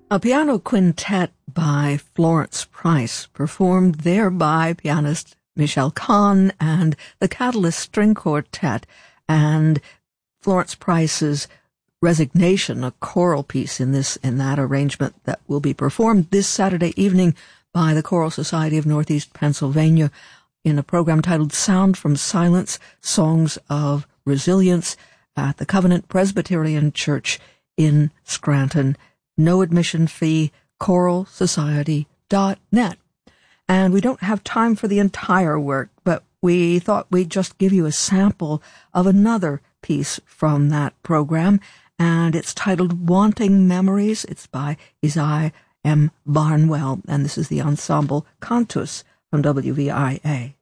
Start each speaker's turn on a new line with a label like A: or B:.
A: A piano quintet by Florence Price, performed there by pianist Michelle Kahn and the Catalyst String Quartet, and Florence Price's Resignation, a choral piece in that arrangement that will be performed this Saturday evening by the Choral Society of Northeast Pennsylvania in a program titled Sound from Silence, Songs of Resilience at the Covenant Presbyterian Church in Scranton. No admission fee, choralsociety.net. And we don't have time for the entire work, but we thought we'd just give you a sample of another piece from that program, and it's titled Wanting Memories. It's by Isaiah M. Barnwell, and this is the ensemble Cantus from WVIA.